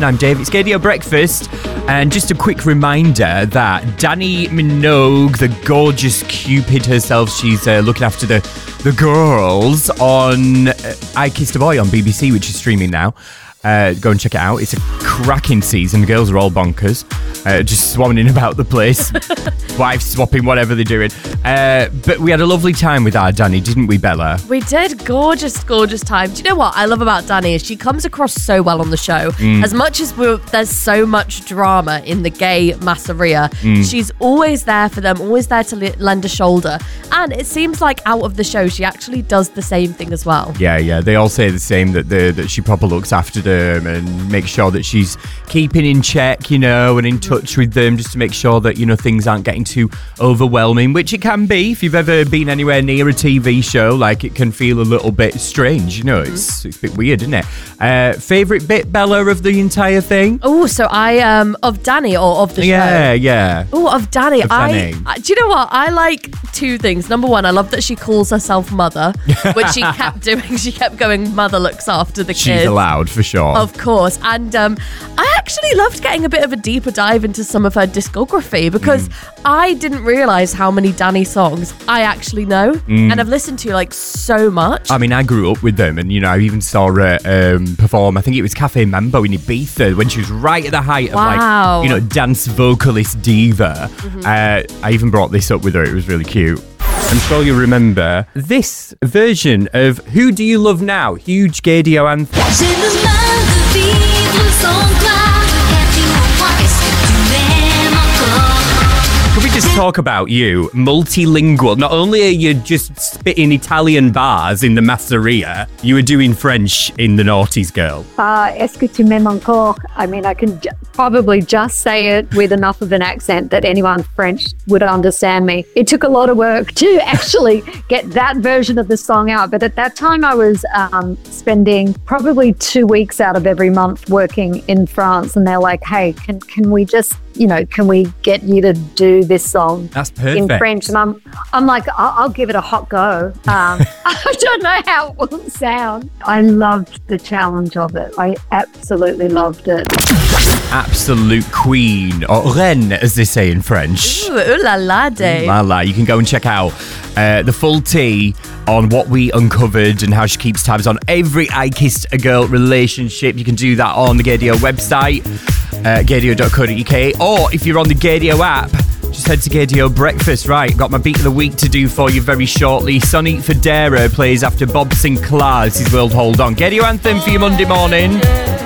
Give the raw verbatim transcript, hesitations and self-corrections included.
London. I'm Dave. It's Gaydio Breakfast. And just a quick reminder that Dannii Minogue, the gorgeous Cupid herself, she's uh, looking after the, the girls on uh, I Kissed a Boy on B B C, which is streaming now. Uh, go and check it out. It's a cracking season. The girls are all bonkers. Uh, just swanning about the place. Wives swapping, whatever they're doing. Uh, but we had a lovely time with our Dannii, didn't we, Bella? We did. Gorgeous, gorgeous time. Do you know what I love about Dannii is she comes across so well on the show. Mm. As much as we're, there's so much drama in the gay masseria, mm. she's always there for them, always there to le- lend a shoulder. And it seems like out of the show, she actually does the same thing as well. Yeah, yeah. They all say the same, that the, that she proper looks after them and makes sure that she's keeping in check, you know, and in touch with them just to make sure that, you know, things aren't getting too overwhelming, which it can be if you've ever been anywhere near a T V show. Like, it can feel a little bit strange, you know, it's, it's a bit weird, isn't it? Uh, favourite bit, Bella, of the entire thing? Oh, so I, um, of Dannii or of the yeah, show? Yeah, yeah. Oh, of Dannii. Of I, Dannii. I, do you know what? I like two things. Number one, I love that she calls herself mother, which she kept doing. She kept going, mother looks after the kids. She's allowed, for sure. Of course. And um, I actually loved getting a bit of a deeper dive into some of her discography because mm. I didn't realise how many Dannii songs I actually know mm. and I've listened to like so much. I mean, I grew up with them, and you know, I even saw her um, perform, I think it was Cafe Mambo in Ibiza when she was right at the height of wow. like, you know, dance vocalist diva. Mm-hmm. Uh, I even brought this up with her. It was really cute. I'm sure you remember this version of Who Do You Love Now? Huge Gaydio anthem. Can we just talk about you, multilingual? Not only are you just spitting Italian bars in the masseria, you were doing French in the Naughties Girl. Uh, est-ce que tu m'aimes encore? I mean, I can j- probably just say it with enough of an accent that anyone French would understand me. It took a lot of work to actually get that version of the song out. But at that time, I was um, spending probably two weeks out of every month working in France. And they're like, hey, can can we just, you know, can we get you to do this song That's perfect. in French? And I'm, I'm like, I'll, I'll give it a hot go. Um, I don't know how it will sound. I loved the challenge of it. I absolutely loved it. Absolute queen, or reine, as they say in French. Ooh, ooh la la, Dave. Ooh la la. You can go and check out uh, the full tea on what we uncovered and how she keeps tabs on every I Kissed a Girl relationship. You can do that on the Gaydio website, uh, gaydio dot co dot uk, or if you're on the Gaydio app, just head to Gaydio Breakfast. Right, got my beat of the week to do for you very shortly. Sonny Fodera plays after Bob Sinclair. This is World Hold On. Gaydio anthem for your Monday morning.